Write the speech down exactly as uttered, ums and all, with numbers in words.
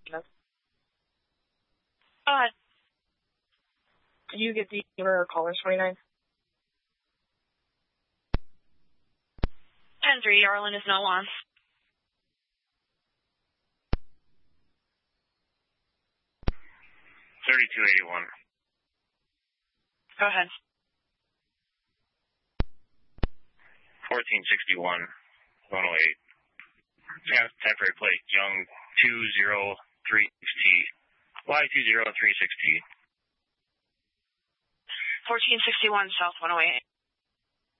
No. Go ahead. Did you get the owner or caller twenty-nine? ten three, Arlen is no on. thirty-two eighty-one. Go ahead. fourteen sixty-one, one oh eight. Yeah, temporary plate, Young two zero three six T. Y two zero three six T. fourteen sixty-one, South one oh eight.